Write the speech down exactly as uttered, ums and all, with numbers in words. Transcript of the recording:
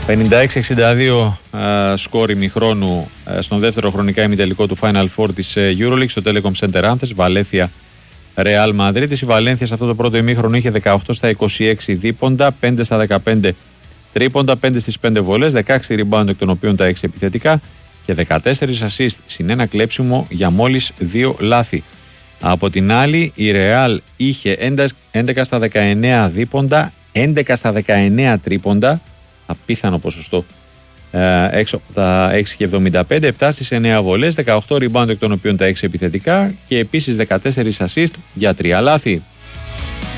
πενήντα έξι εξήντα δύο uh, σκόρ ημιχρόνου uh, στον δεύτερο χρονικά ημιτελικό του Final Four της uh, EuroLeague στο Telecom Center Athens, Βαλένθια Real Madrid. Η Βαλένθια σε αυτό το πρώτο ημίχρονο είχε δεκαοκτώ στα είκοσι έξι δίποντα, πέντε στα δεκαπέντε τρίποντα, πέντε στις πέντε βολές, δεκαέξι rebound εκ των οποίων τα έξι επιθετικά και δεκατέσσερα assist, συν ένα κλέψιμο για μόλις δύο λάθη. Από την άλλη η Real είχε έντεκα στα δεκαεννέα δίποντα, έντεκα στα δεκαεννέα τρίποντα, απίθανο ποσοστό ε, έξω από τα έξι και εβδομήντα πέντε, επτά στις εννέα βολές, δεκαοκτώ rebound εκ των οποίων τα έξι επιθετικά και επίσης δεκατέσσερα assist για τρία λάθη.